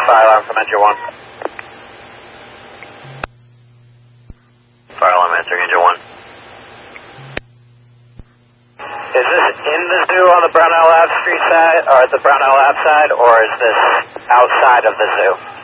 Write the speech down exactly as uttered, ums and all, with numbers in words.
fire alarm from engine one. Fire alarm answering engine one. Is this in the zoo on the Brownell Ave Street side, or the Brownell Ave side, or is this outside of the zoo?